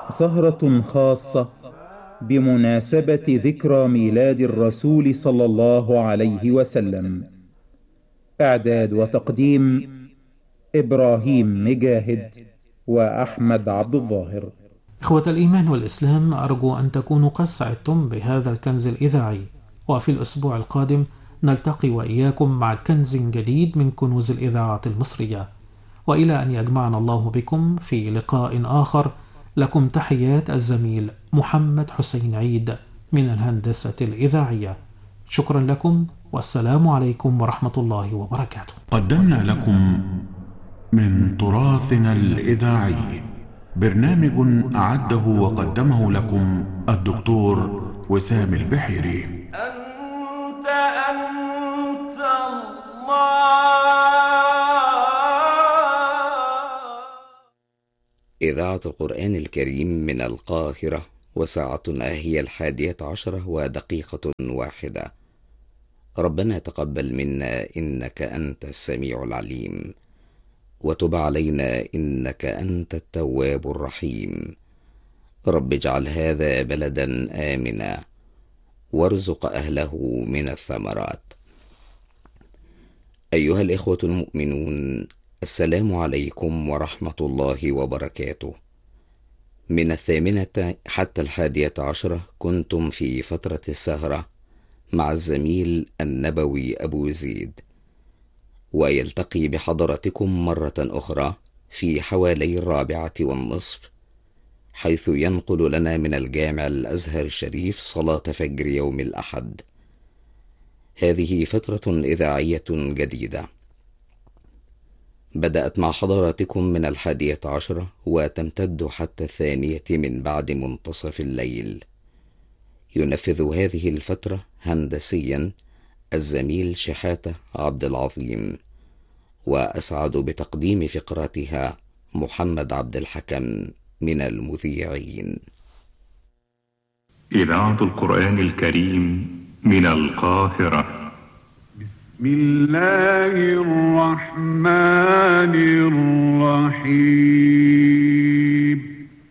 سهرة خاصة بمناسبة ذكرى ميلاد الرسول صلى الله عليه وسلم. إعداد وتقديم إبراهيم مجاهد وأحمد عبد الظاهر. إخوة الإيمان والإسلام، أرجو أن تكونوا قد سعدتم بهذا الكنز الإذاعي، وفي الأسبوع القادم نلتقي وإياكم مع كنز جديد من كنوز الإذاعة المصرية. وإلى أن يجمعنا الله بكم في لقاء آخر، لكم تحيات الزميل محمد حسين عيد من الهندسة الإذاعية. شكرا لكم، والسلام عليكم ورحمة الله وبركاته. قدمنا لكم من تراثنا الإذاعي برنامج أعده وقدمه لكم الدكتور وسام البحيري. أنت الله. إذاعة القرآن الكريم من القاهرة، وساعتنا هي 11:01. ربنا تقبل منا إنك أنت السميع العليم، وتب علينا إنك أنت التواب الرحيم. رب اجعل هذا بلدا آمنا، وارزق أهله من الثمرات. أيها الإخوة المؤمنون، السلام عليكم ورحمة الله وبركاته. من 8 حتى 11 كنتم في فترة السهرة مع الزميل النبوي أبو زيد، ويلتقي بحضرتكم مرة أخرى في حوالي 4:30، حيث ينقل لنا من الجامع الأزهر الشريف صلاة فجر يوم الأحد. هذه فترة إذاعية جديدة بدأت مع حضراتكم من 11 وتمتد حتى 2 من بعد منتصف الليل. ينفذ هذه الفترة هندسيا الزميل شحاتة عبد العظيم، وأسعد بتقديم فقراتها محمد عبد الحكم من المذيعين. إذاعة القرآن الكريم من القاهرة. بسم الله الرحمن الرحيم.